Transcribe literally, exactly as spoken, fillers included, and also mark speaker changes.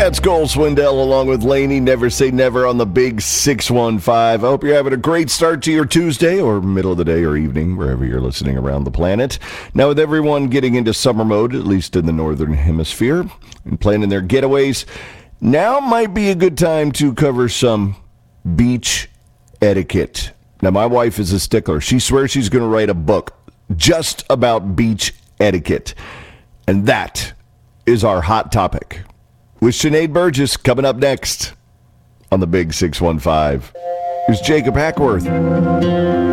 Speaker 1: That's Cole Swindell along with Laney. Never say never on the big six one five. I hope you're having a great start to your Tuesday or middle of the day or evening, wherever you're listening around the planet. Now, with everyone getting into summer mode, at least in the northern hemisphere, and planning their getaways, now might be a good time to cover some beach etiquette. Now, my wife is a stickler. She swears she's going to write a book just about beach etiquette. And that is our hot topic, with Sinead Burgess coming up next on the Big six one five. Here's Jacob Hackworth.